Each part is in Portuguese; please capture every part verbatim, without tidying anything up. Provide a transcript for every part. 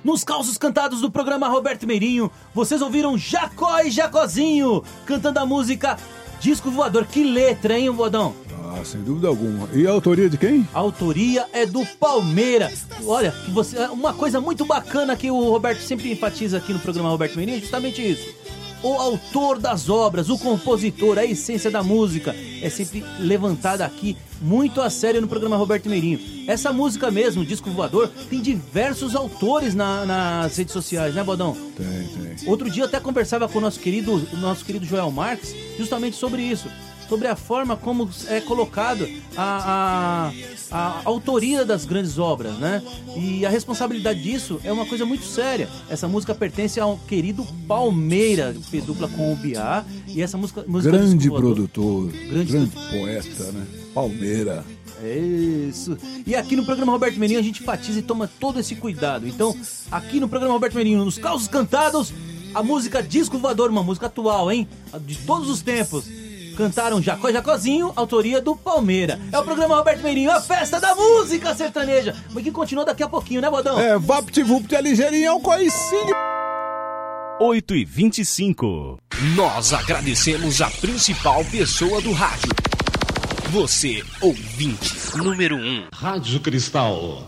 Nos causos cantados do programa Roberto Meirinho, vocês ouviram Jacó e Jacozinho cantando a música Disco Voador. Que letra, hein, Vodão? Ah, sem dúvida alguma. E a autoria de quem? A autoria é do Palmeiras. Olha, que você, uma coisa muito bacana que o Roberto sempre enfatiza aqui no programa Roberto Meirinho é justamente isso. O autor das obras, o compositor, a essência da música é sempre levantada aqui muito a sério no programa Roberto Meirinho. Essa música mesmo, Disco Voador, tem diversos autores na, nas redes sociais, né, Bodão? Tem, tem. Outro dia eu até conversava com o nosso querido, o nosso querido Joel Marques justamente sobre isso. Sobre a forma como é colocado a, a, a autoria das grandes obras, né? E a responsabilidade disso é uma coisa muito séria. Essa música pertence ao querido Palmeira, que dupla com o Biá. E essa música... música grande produtor, grande, grande poeta, né? Palmeira. É isso. E aqui no programa Roberto Meirinho a gente enfatiza e toma todo esse cuidado. Então, aqui no programa Roberto Meirinho, nos causos cantados, a música Disco Voador, uma música atual, hein? De todos os tempos. Cantaram Jacó e Jacozinho, autoria do Palmeira. É o programa Roberto Meirinho, a festa da música sertaneja. Mas que continua daqui a pouquinho, né, Bodão? É, vapt-vupt é ligeirinho, é um coicinho. oito e vinte e cinco. Nós agradecemos a principal pessoa do rádio. Você, ouvinte número um. Rádio Cristal.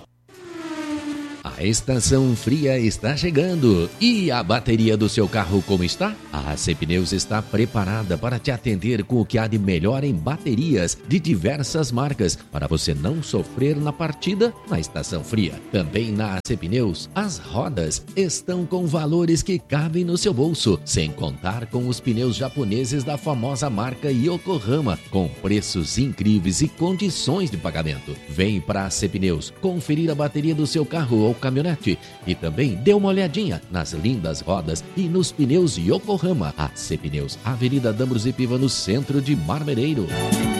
A estação fria está chegando. E a bateria do seu carro como está? A A C Pneus está preparada para te atender com o que há de melhor em baterias de diversas marcas, para você não sofrer na partida na estação fria. Também na A C Pneus, as rodas estão com valores que cabem no seu bolso, sem contar com os pneus japoneses da famosa marca Yokohama, com preços incríveis e condições de pagamento. Vem para a A C Pneus conferir a bateria do seu carro ou caminhonete e também dê uma olhadinha nas lindas rodas e nos pneus Yokohama. A C Pneus, Avenida Dambros e Piva, no centro de Marmereiro.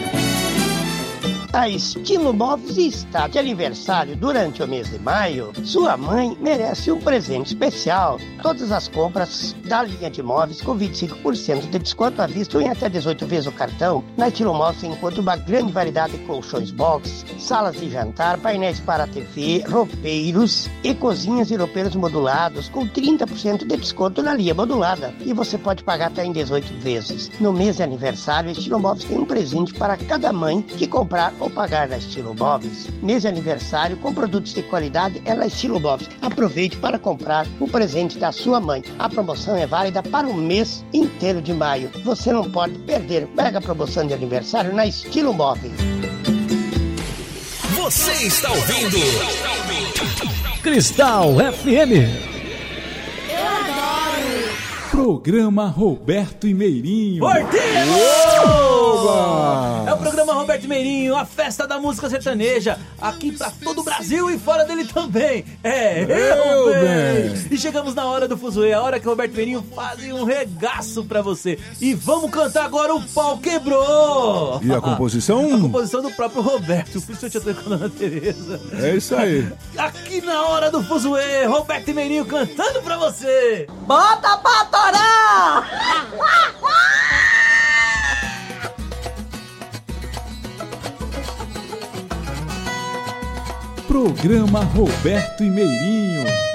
A Estilo Móveis está de aniversário durante o mês de maio. Sua mãe merece um presente especial. Todas as compras da linha de móveis com vinte e cinco por cento de desconto à vista ou em até dezoito vezes o cartão. Na Estilo Móveis você encontra uma grande variedade de colchões box, salas de jantar, painéis para T V, roupeiros e cozinhas e roupeiros modulados com trinta por cento de desconto na linha modulada. E você pode pagar até em dezoito vezes. No mês de aniversário, a Estilo Móveis tem um presente para cada mãe que comprar ou pagar na Estilo Móveis. Mês de aniversário com produtos de qualidade é na Estilo Móveis. Aproveite para comprar o presente da sua mãe. A promoção é válida para o mês inteiro de maio. Você não pode perder. Mega promoção de aniversário na Estilo Móveis. Você está ouvindo Cristal F M. Eu adoro. Programa Roberto e Meirinho. Fortinho! É o programa Roberto Meirinho, a festa da música sertaneja, aqui pra todo o Brasil e fora dele também. É, eu, bem. E chegamos na hora do fuzuê, a hora que o Roberto Meirinho faz um regaço pra você. E vamos cantar agora O Pau Quebrou. E a composição? A composição do próprio Roberto, por isso eu te tô com a Dona Tereza. É isso aí. Aqui na hora do fuzuê, Roberto Meirinho cantando pra você. Bota pra torar! Programa Roberto e Meirinho.